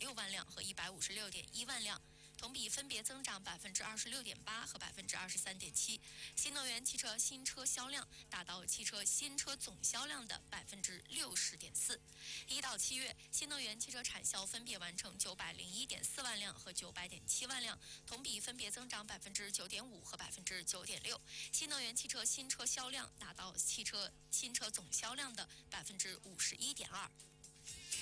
156.6万辆和156.1万辆，同比分别增长26.8%和23.7%。新能源汽车新车销量达到汽车新车总销量的60.4%。1到7月，新能源汽车产销分别完成901.4万辆和900.7万辆，同比分别增长9.5%和9.6%。新能源汽车新车销量达到汽车新车总销量的51.2%。